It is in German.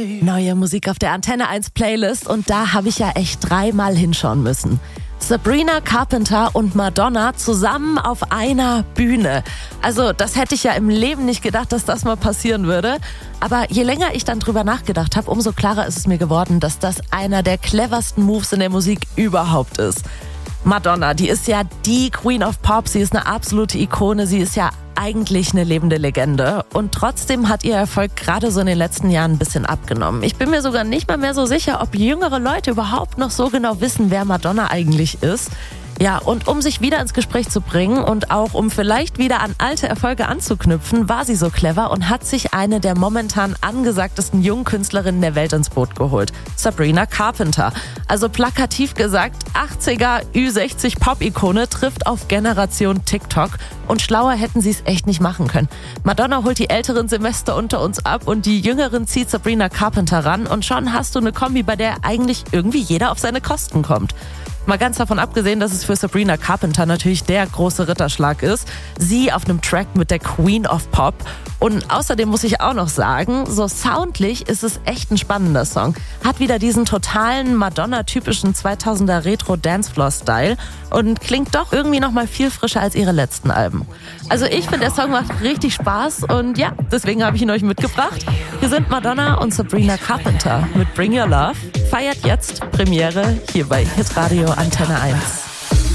Neue Musik auf der Antenne 1 Playlist und da habe ich ja echt 3-mal hinschauen müssen. Sabrina Carpenter und Madonna zusammen auf einer Bühne. Also das hätte ich ja im Leben nicht gedacht, dass das mal passieren würde. Aber je länger ich dann drüber nachgedacht habe, umso klarer ist es mir geworden, dass das einer der cleversten Moves in der Musik überhaupt ist. Madonna, die ist ja die Queen of Pop, sie ist eine absolute Ikone, sie ist ja eigentlich eine lebende Legende und trotzdem hat ihr Erfolg gerade so in den letzten Jahren ein bisschen abgenommen. Ich bin mir sogar nicht mal mehr so sicher, ob jüngere Leute überhaupt noch so genau wissen, wer Madonna eigentlich ist. Ja, und um sich wieder ins Gespräch zu bringen und auch um vielleicht wieder an alte Erfolge anzuknüpfen, war sie so clever und hat sich eine der momentan angesagtesten jungen Künstlerinnen der Welt ins Boot geholt. Sabrina Carpenter. Also plakativ gesagt, 80er Ü60 Pop-Ikone trifft auf Generation TikTok und schlauer hätten sie es echt nicht machen können. Madonna holt die älteren Semester unter uns ab und die jüngeren zieht Sabrina Carpenter ran und schon hast du eine Kombi, bei der eigentlich irgendwie jeder auf seine Kosten kommt. Mal ganz davon abgesehen, dass es für Sabrina Carpenter natürlich der große Ritterschlag ist. Sie auf einem Track mit der Queen of Pop. Und außerdem muss ich auch noch sagen, so soundlich ist es echt ein spannender Song. Hat wieder diesen totalen Madonna-typischen 2000er Retro-Dancefloor-Style und klingt doch irgendwie nochmal viel frischer als ihre letzten Alben. Also ich finde, der Song macht richtig Spaß und ja, deswegen habe ich ihn euch mitgebracht. Hier sind Madonna und Sabrina Carpenter mit Bring Your Love. Feiert jetzt Premiere hier bei Hitradio Antenne 1.